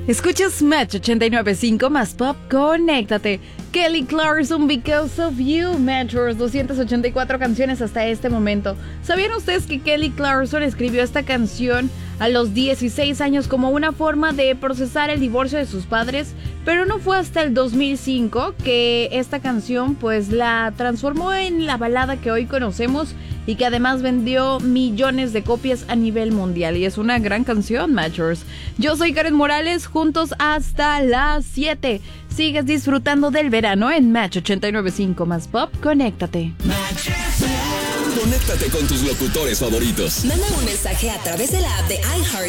Escuchas Match 89.5 más pop, conéctate. Kelly Clarkson, Because of You, Matchers, 284 canciones hasta este momento. ¿Sabían ustedes que Kelly Clarkson escribió esta canción a los 16 años como una forma de procesar el divorcio de sus padres? Pero no fue hasta el 2005 que esta canción pues la transformó en la balada que hoy conocemos y que además vendió millones de copias a nivel mundial. Y es una gran canción, Matchers. Yo soy Karen Morales, juntos hasta las 7. Sigues disfrutando del verano en Match 89.5 más pop, conéctate. Conéctate con tus locutores favoritos. Manda un mensaje a través de la app de iHeart